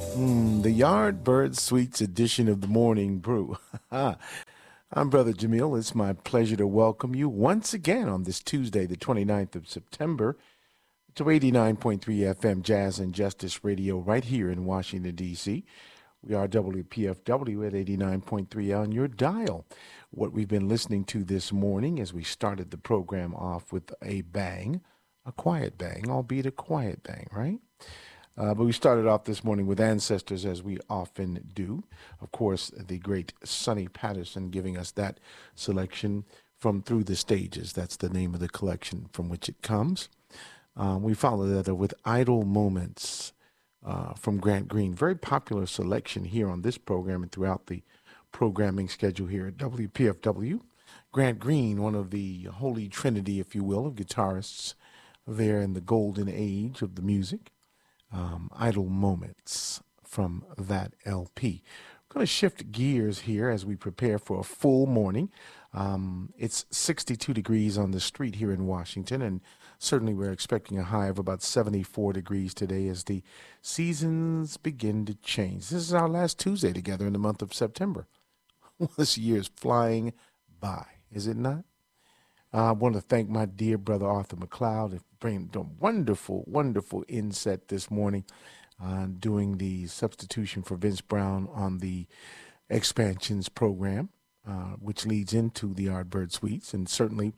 The Yardbird Sweets edition of the Morning Brew. I'm Brother Jamil. It's my pleasure to welcome you once again on this Tuesday, the 29th of September, to 89.3 FM Jazz and Justice Radio right here in Washington, D.C. We are WPFW at 89.3 on your dial. What we've been listening to this morning as we started the program off with a bang, a quiet bang, albeit a quiet bang, right? But we started off this morning with Ancestors, as we often do. Of course, the great Sonny Patterson giving us that selection from Through the Stages. That's the name of the collection from which it comes. We followed that up with Idle Moments from Grant Green. Very popular selection here on this program and throughout the programming schedule here at WPFW. Grant Green, one of the holy trinity, if you will, of guitarists there in the golden age of the music. Idle Moments from that LP. I'm going to shift gears here as we prepare for a full morning. It's 62 degrees on the street here in Washington, and certainly we're expecting a high of about 74 degrees today as the seasons begin to change. This is our last Tuesday together in the month of September. This year is flying by, is it not? I want to thank my dear brother Arthur McLeod for bringing a wonderful, wonderful inset this morning, doing the substitution for Vince Brown on the Expansions program, which leads into the Yardbird Suites. And certainly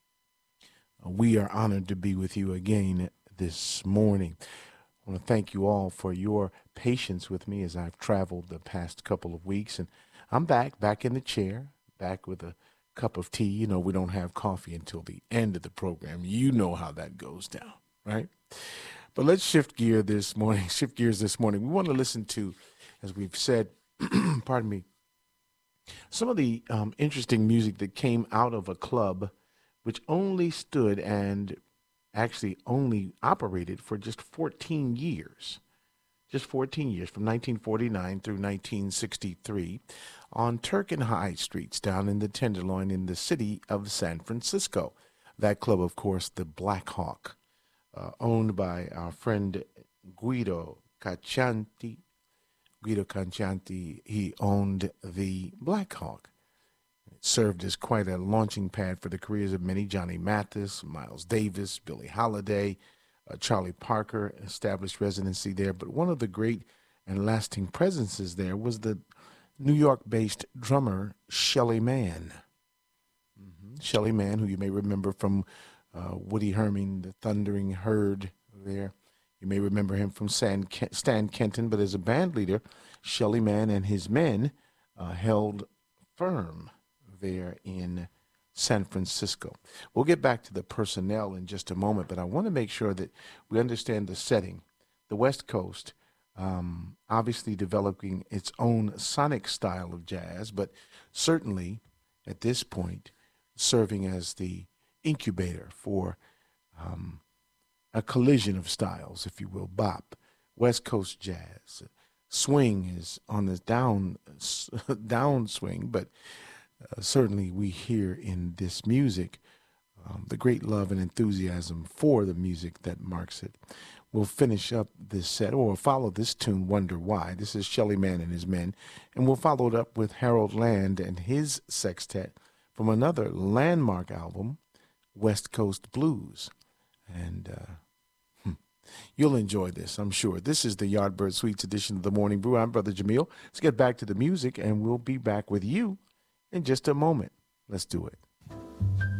we are honored to be with you again this morning. I want to thank you all for your patience with me as I've traveled the past couple of weeks. And I'm back in the chair, back with a cup of tea. You know, we don't have coffee until the end of the program. You know how that goes down, right? But let's shift gears this morning. We want to listen to, as we've said, pardon me, some of the interesting music that came out of a club which only stood and actually only operated for just 14 years. Just 14 years, from 1949 through 1963, on Turk and Hyde Streets down in the Tenderloin in the city of San Francisco. That club, of course, the Black Hawk, owned by our friend Guido Caccianti. Guido Caccianti, he owned the Black Hawk. It served as quite a launching pad for the careers of many. Johnny Mathis, Miles Davis, Billie Holiday, Charlie Parker established residency there. But one of the great and lasting presences there was the New York-based drummer Shelly Manne. Shelly Manne, who you may remember from Woody Herman, the Thundering Herd there. You may remember him from Stan Kenton, but as a band leader, Shelly Manne and his men held firm there in San Francisco. We'll get back to the personnel in just a moment, but I want to make sure that we understand the setting. The West Coast, obviously developing its own sonic style of jazz, but certainly at this point serving as the incubator for a collision of styles, if you will. Bop, West Coast jazz, swing is on the downswing, but certainly we hear in this music the great love and enthusiasm for the music that marks it. We'll finish up this set, or follow this tune, Wonder Why. This is Shelly Manne and his men, and we'll follow it up with Harold Land and his sextet from another landmark album, West Coast Blues. And you'll enjoy this, I'm sure. This is the Yardbird Suites edition of the Morning Brew. I'm Brother Jamil. Let's get back to the music, and we'll be back with you in just a moment. Let's do it.